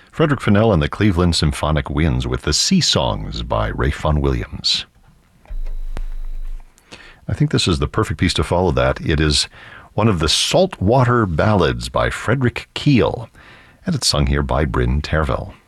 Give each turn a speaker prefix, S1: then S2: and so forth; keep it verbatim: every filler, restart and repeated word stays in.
S1: Frederick Fennell and the Cleveland Symphonic Winds with the Sea Songs by Ralph Vaughan Williams. I think this is the perfect piece to follow that. It is one of the Saltwater Ballads by Frederick Keel, and it's sung here by Bryn Tervel.